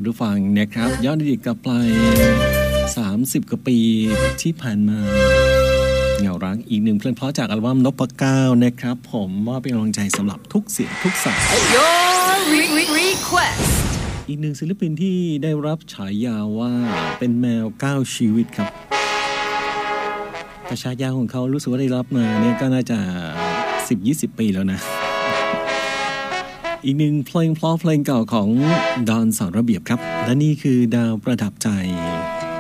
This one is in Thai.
คุณผู้ฟังนะครับย้อนอดีตกลับไป30กว่าปีที่ผ่านมาเงารักอีกหนึ่งเพลงเพราะจากอัลบั้มนพเก้านะครับผมว่าเป็นกำลังใจสำหรับทุกเสียงทุกสาย Request อีกหนึ่งศิลปินที่ได้รับฉายาว่าเป็นแมว9ชีวิตครับแต่ฉายาของเขารู้สึกว่าได้รับมาเนี่ยก็น่าจะ 10-20 ปีแล้วนะอีกหนึ่งเพลงเพราะเพลงเก่าของดอนสอนระเบียบครับและนี่คือดาวประดับใจ